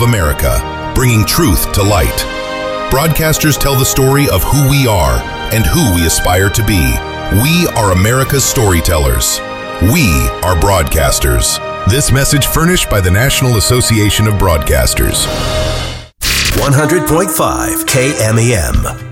of America, bringing truth to light. Broadcasters tell the story of who we are and who we aspire to be. We are America's storytellers. We are broadcasters. This message furnished by the National Association of Broadcasters. 100.5 KMEM.